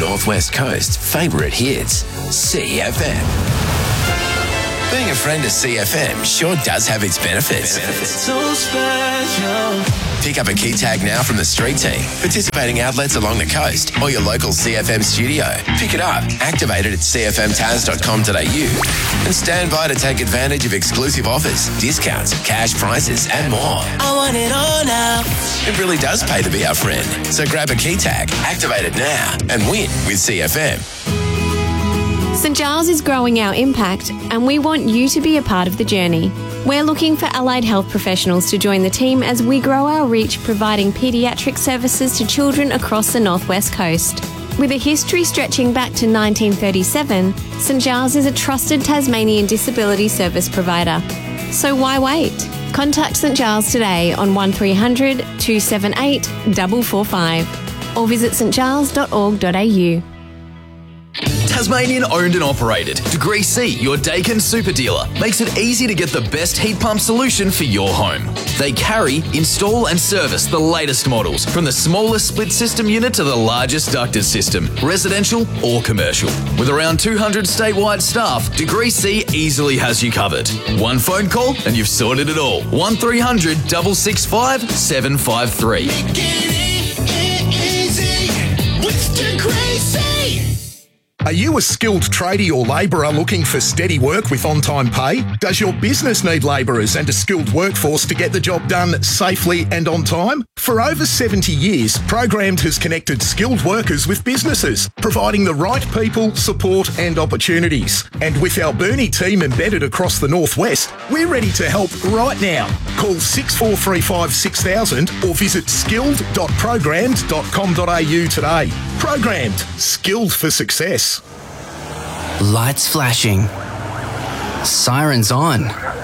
North West Coast's favourite hits, CFM. Being a friend of CFM sure does have its benefits. So special. Pick up a key tag now from the street team, participating outlets along the coast, or your local CFM studio. Pick it up, activate it at cfmtaz.com.au, and stand by to take advantage of exclusive offers, discounts, cash prices, and more. I want it all now. It really does pay to be our friend. So grab a key tag, activate it now, and win with CFM. St Giles is growing our impact, and we want you to be a part of the journey. We're looking for allied health professionals to join the team as we grow our reach, providing paediatric services to children across the North West Coast. With a history stretching back to 1937, St Giles is a trusted Tasmanian disability service provider. So why wait? Contact St Giles today on 1300 278 445 or visit stgiles.org.au. Tasmanian owned and operated. Degree C, your Dakin super dealer, makes it easy to get the best heat pump solution for your home. They carry, install and service the latest models, from the smallest split system unit to the largest ducted system, residential or commercial. With around 200 statewide staff, Degree C easily has you covered. One phone call and you've sorted it all. 1300 665 753. Make it easy with Degree C. Are you a skilled tradie or labourer looking for steady work with on-time pay? Does your business need labourers and a skilled workforce to get the job done safely and on time? For over 70 years, Programmed has connected skilled workers with businesses, providing the right people, support and opportunities. And with our Burnie team embedded across the Northwest, we're ready to help right now. Call 6435 6000 or visit skilled.programmed.com.au today. Programmed. Skilled for success. Lights flashing. Sirens on.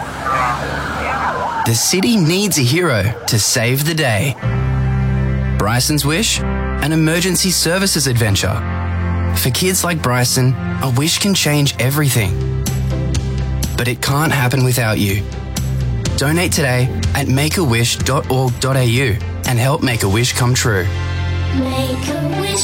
The city needs a hero to save the day. Bryson's Wish, an emergency services adventure. For kids like Bryson, a wish can change everything. But it can't happen without you. Donate today at makeawish.org.au and help make a wish come true. Make a wish.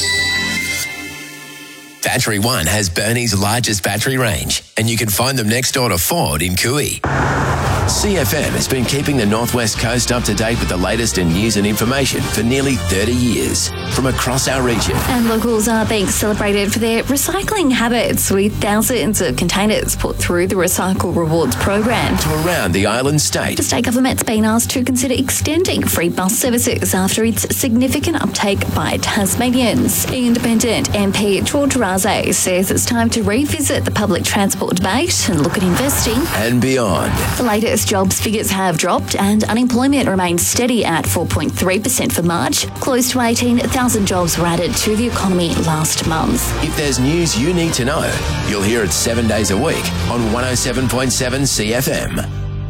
Battery One has Burnie's largest battery range, and you can find them next door to Ford in Cooey. CFM has been keeping the North West Coast up to date with the latest in news and information for nearly 30 years from across our region. And locals are being celebrated for their recycling habits, with thousands of containers put through the Recycle Rewards program. To around the island state. The state government's been asked to consider extending free bus services after its significant uptake by Tasmanians. Independent MP George Raze says it's time to revisit the public transport debate and look at investing and beyond. The latest jobs figures have dropped and unemployment remains steady at 4.3% for March. Close to 18,000 jobs were added to the economy last month. If there's news you need to know, you'll hear it 7 days a week on 107.7 CFM.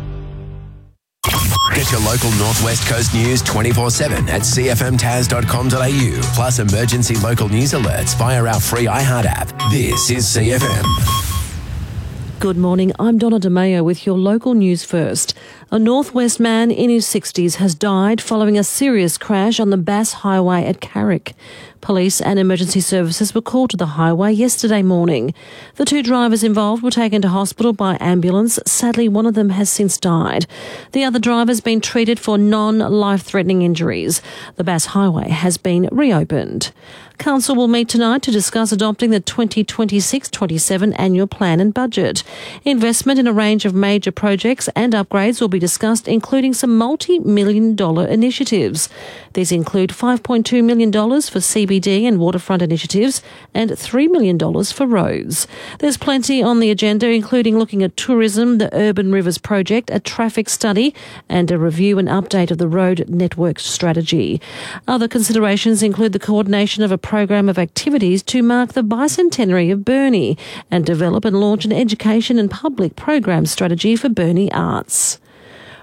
Get your local North West Coast news 24/7 at cfmtaz.com.au, plus emergency local news alerts via our free iHeart app. This is CFM. Good morning, I'm Donna DeMayo with your local news first. A Northwest man in his 60s has died following a serious crash on the Bass Highway at Carrick. Police and emergency services were called to the highway yesterday morning. The two drivers involved were taken to hospital by ambulance. Sadly, one of them has since died. The other driver's been treated for non-life-threatening injuries. The Bass Highway has been reopened. Council will meet tonight to discuss adopting the 2026-27 annual plan and budget. Investment in a range of major projects and upgrades will be discussed, including some multi-million-dollar initiatives. These include $5.2 million for CBD and waterfront initiatives and $3 million for roads. There's plenty on the agenda, including looking at tourism, the Urban Rivers project, a traffic study and a review and update of the road network strategy. Other considerations include the coordination of a program of activities to mark the bicentenary of Burnie and develop and launch an education and public program strategy for Burnie Arts.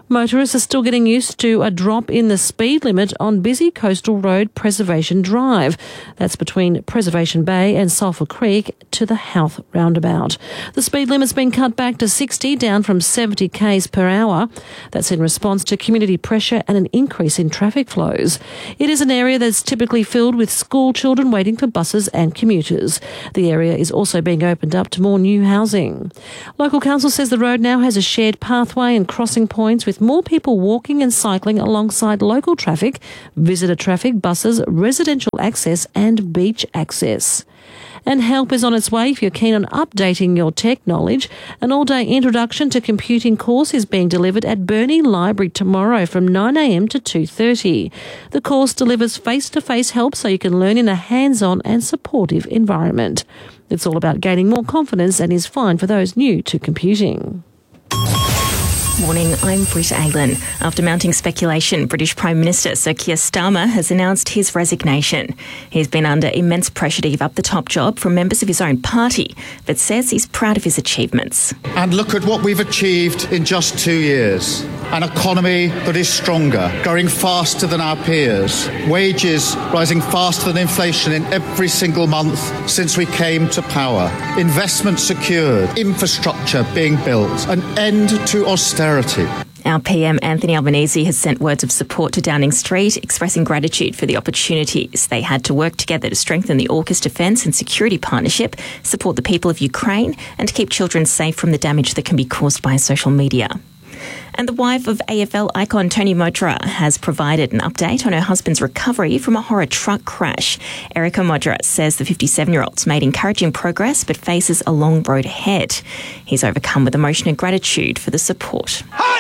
Motorists are still getting used to a drop in the speed limit on busy coastal road Preservation Drive. That's between Preservation Bay and Sulphur Creek to the Howth roundabout. The speed limit's been cut back to 60, down from 70 k's per hour. That's in response to community pressure and an increase in traffic flows. It is an area that's typically filled with school children waiting for buses and commuters. The area is also being opened up to more new housing. Local council says the road now has a shared pathway and crossing points with more people walking and cycling alongside local traffic, visitor traffic, buses, residential access and beach access. And help is on its way if you're keen on updating your tech knowledge. An all-day introduction to computing course is being delivered at Burnie Library tomorrow from 9 a.m. to 2:30. The course delivers face-to-face help so you can learn in a hands-on and supportive environment. It's all about gaining more confidence and is fine for those new to computing. Morning, I'm Britt Aylan. After mounting speculation, British Prime Minister Sir Keir Starmer has announced his resignation. He's been under immense pressure to give up the top job from members of his own party, but says he's proud of his achievements. And look at what we've achieved in just 2 years. An economy that is stronger, growing faster than our peers. Wages rising faster than inflation in every single month since we came to power. Investment secured, infrastructure being built, an end to austerity. Our PM Anthony Albanese has sent words of support to Downing Street, expressing gratitude for the opportunities they had to work together to strengthen the AUKUS defence and security partnership, support the people of Ukraine and keep children safe from the damage that can be caused by social media. And the wife of AFL icon Tony Modra has provided an update on her husband's recovery from a horror truck crash. Erica Modra says the 57-year-old's made encouraging progress but faces a long road ahead. He's overcome with emotion and gratitude for the support.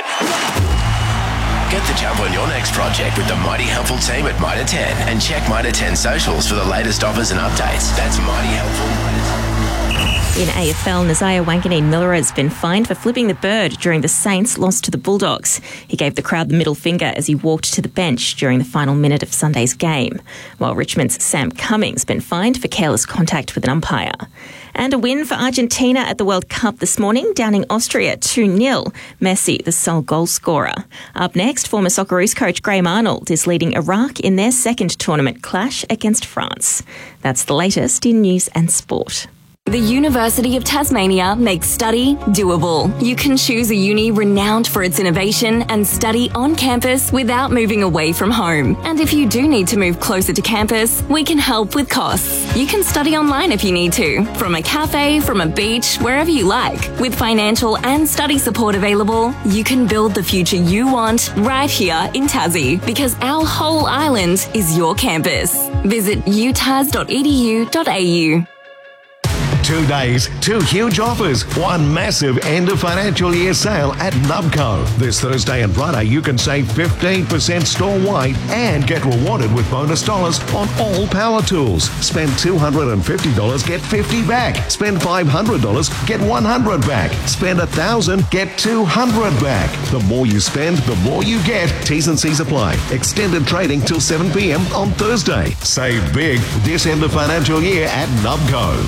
Get the jump on your next project with the Mighty Helpful team at Mitre 10 and check Mitre 10 socials for the latest offers and updates. That's Mighty Helpful. In AFL, Naziah Wanganeen-Miller has been fined for flipping the bird during the Saints' loss to the Bulldogs. He gave the crowd the middle finger as he walked to the bench during the final minute of Sunday's game, while Richmond's Sam Cummings has been fined for careless contact with an umpire. And a win for Argentina at the World Cup this morning, downing Austria 2-0. Messi, the sole goal scorer. Up next, former Socceroos coach Graham Arnold is leading Iraq in their second tournament clash against France. That's the latest in news and sport. The University of Tasmania makes study doable. You can choose a uni renowned for its innovation and study on campus without moving away from home. And if you do need to move closer to campus, we can help with costs. You can study online if you need to, from a cafe, from a beach, wherever you like. With financial and study support available, you can build the future you want right here in Tassie, because our whole island is your campus. Visit utas.edu.au. 2 days, 2 huge offers, 1 massive end of financial year sale at Nubco. This Thursday and Friday, you can save 15% store-wide and get rewarded with bonus dollars on all power tools. Spend $250, get $50 back. Spend $500, get $100 back. Spend $1,000, get $200 back. The more you spend, the more you get. T's and C's apply. Extended trading till 7 p.m. on Thursday. Save big this end of financial year at Nubco.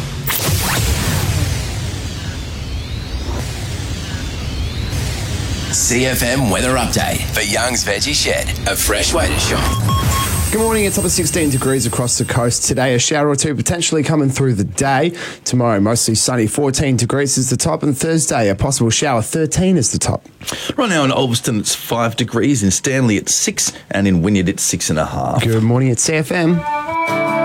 CFM weather update for Young's Veggie Shed, a fresh way to shop. Good morning. It's up to 16 degrees across the coast. Today, a shower or two potentially coming through the day. Tomorrow, mostly sunny, 14 degrees is the top. And Thursday, a possible shower, 13 is the top. Right now in Ulverston, it's 5 degrees. In Stanley, it's 6. And in Wynyard, it's 6.5. Good morning. It's CFM.